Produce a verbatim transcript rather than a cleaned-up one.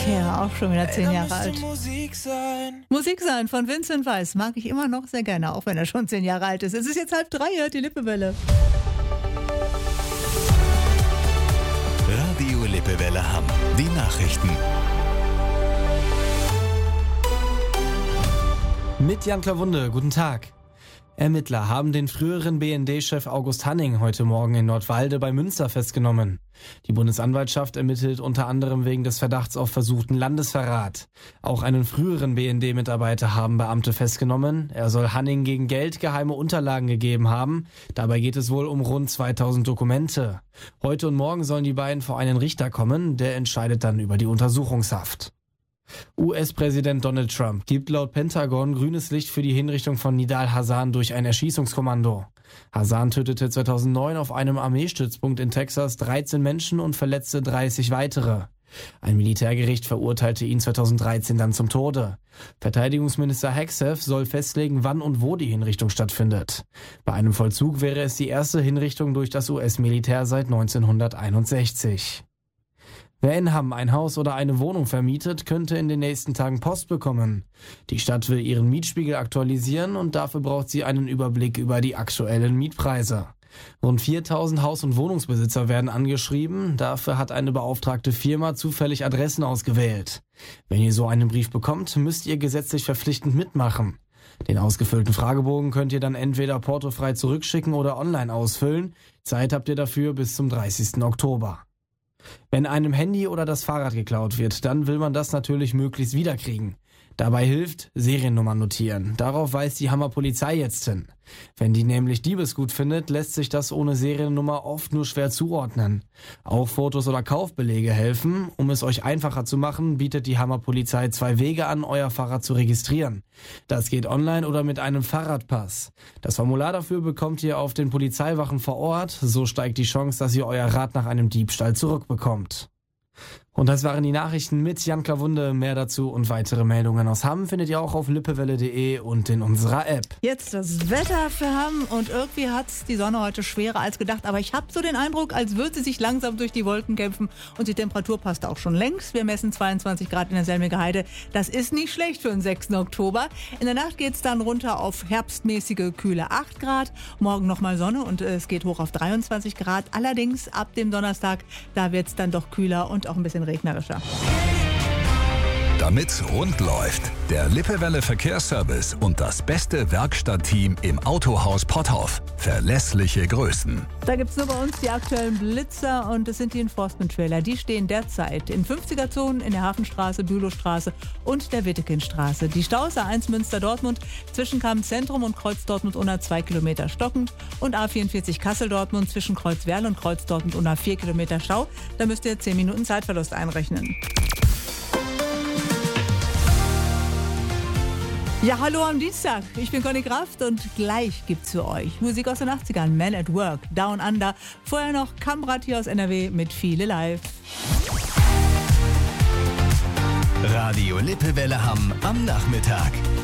Ja, auch schon wieder zehn Jahre alt. Musik sein. Musik sein von Vincent Weiss mag ich immer noch sehr gerne, auch wenn er schon zehn Jahre alt ist. Es ist jetzt halb drei, hört die Lippewelle. Radio Lippewelle Hamm. Die Nachrichten. Mit Jan Klawunde, guten Tag. Ermittler haben den früheren B N D-Chef August Hanning heute Morgen in Nordwalde bei Münster festgenommen. Die Bundesanwaltschaft ermittelt unter anderem wegen des Verdachts auf versuchten Landesverrat. Auch einen früheren B N D-Mitarbeiter haben Beamte festgenommen. Er soll Hanning gegen Geld geheime Unterlagen gegeben haben. Dabei geht es wohl um rund zweitausend Dokumente. Heute und morgen sollen die beiden vor einen Richter kommen. Der entscheidet dann über die Untersuchungshaft. U S-Präsident Donald Trump gibt laut Pentagon grünes Licht für die Hinrichtung von Nidal Hasan durch ein Erschießungskommando. Hasan tötete zweitausendneun auf einem Armeestützpunkt in Texas dreizehn Menschen und verletzte dreißig weitere. Ein Militärgericht verurteilte ihn zweitausenddreizehn dann zum Tode. Verteidigungsminister Hegseth soll festlegen, wann und wo die Hinrichtung stattfindet. Bei einem Vollzug wäre es die erste Hinrichtung durch das U S-Militär seit neunzehnhunderteinundsechzig. Wer in Hamm ein Haus oder eine Wohnung vermietet, könnte in den nächsten Tagen Post bekommen. Die Stadt will ihren Mietspiegel aktualisieren und dafür braucht sie einen Überblick über die aktuellen Mietpreise. Rund viertausend Haus- und Wohnungsbesitzer werden angeschrieben. Dafür hat eine beauftragte Firma zufällig Adressen ausgewählt. Wenn ihr so einen Brief bekommt, müsst ihr gesetzlich verpflichtend mitmachen. Den ausgefüllten Fragebogen könnt ihr dann entweder portofrei zurückschicken oder online ausfüllen. Zeit habt ihr dafür bis zum dreißigsten Oktober. Wenn einem Handy oder das Fahrrad geklaut wird, dann will man das natürlich möglichst wiederkriegen. Dabei hilft Seriennummern notieren. Darauf weist die Hammer Polizei jetzt hin. Wenn die nämlich Diebesgut findet, lässt sich das ohne Seriennummer oft nur schwer zuordnen. Auch Fotos oder Kaufbelege helfen. Um es euch einfacher zu machen, bietet die Hammer Polizei zwei Wege an, euer Fahrrad zu registrieren. Das geht online oder mit einem Fahrradpass. Das Formular dafür bekommt ihr auf den Polizeiwachen vor Ort. So steigt die Chance, dass ihr euer Rad nach einem Diebstahl zurückbekommt. Und das waren die Nachrichten mit Jan Klawunde. Mehr dazu und weitere Meldungen aus Hamm findet ihr auch auf lippewelle punkt de und in unserer App. Jetzt das Wetter für Hamm und irgendwie hat die Sonne heute schwerer als gedacht, aber ich habe so den Eindruck, als würde sie sich langsam durch die Wolken kämpfen und die Temperatur passt auch schon längst. Wir messen zweiundzwanzig Grad in der Selmiger Heide. Das ist nicht schlecht für den sechsten Oktober. In der Nacht geht es dann runter auf herbstmäßige, kühle acht Grad. Morgen nochmal Sonne und es geht hoch auf dreiundzwanzig Grad. Allerdings ab dem Donnerstag, da wird es dann doch kühler und auch ein bisschen regnerischer. Damit rund läuft, der Lippewelle Verkehrsservice und das beste Werkstattteam im Autohaus Potthoff. Verlässliche Größen. Da gibt es nur bei uns die aktuellen Blitzer und es sind die Enforcement-Trailer. Die stehen derzeit in fünfziger-Zonen in der Hafenstraße, Bülowstraße und der Wittekindstraße. Die Staus A eins Münster-Dortmund zwischen Kamm-Zentrum und Kreuz-Dortmund-Unna zwei Kilometer stockend und A vierundvierzig Kassel-Dortmund zwischen Kreuzwerl und Kreuz-Dortmund-Unna vier Kilometer Stau. Da müsst ihr zehn Minuten Zeitverlust einrechnen. Ja, hallo am Dienstag. Ich bin Conny Kraft und gleich gibt's für euch Musik aus den achtzigern, Man at Work, Down Under. Vorher noch Kamrat hier aus N R W mit Viele Live. Radio Lippewelle Hamm am Nachmittag.